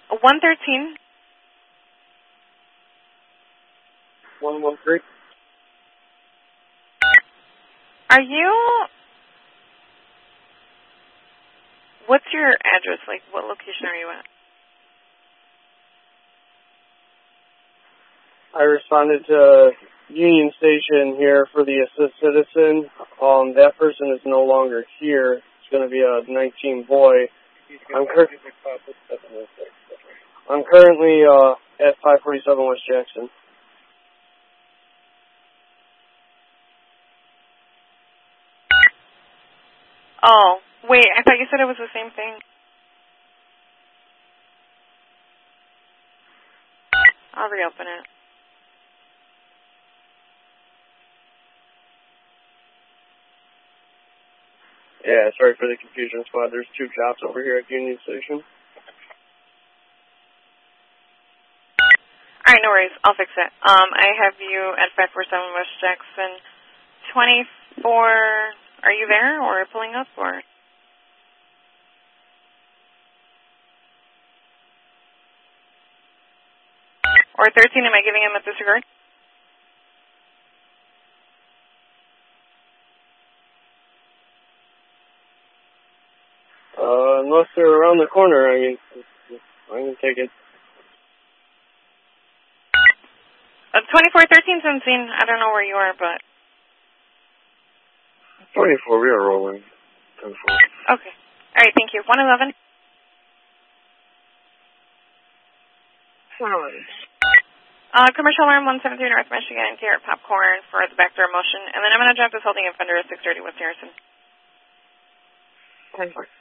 113. 113. Are you... What's your address? Like, what location are you at? I responded to Union Station here for the Assist Citizen. That person is no longer here. It's going to be a 19 boy. I'm currently at 547 West Jackson. Oh, wait, I thought you said it was the same thing. I'll reopen it. Yeah, sorry for the confusion, squad. There's 2 cops over here at Union Station. All right, no worries. I'll fix it. I have you at 547 West Jackson. 24... Are you there or pulling up or? Or 13, am I giving him a disregard? Unless they're around the corner, I mean, I can take it. 2413's unseen. I don't know where you are, but. 24, we are rolling. 10-4. Okay. All right, thank you. 111. Commercial alarm 173 North Michigan, Carrot Popcorn for the backdoor motion. And then I'm going to drop this holding offender at 630 West Harrison. 10-4.